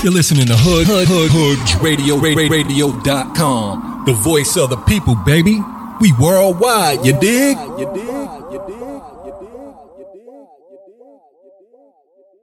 You're listening to Radio.com, the voice of the people, baby. We worldwide, you dig?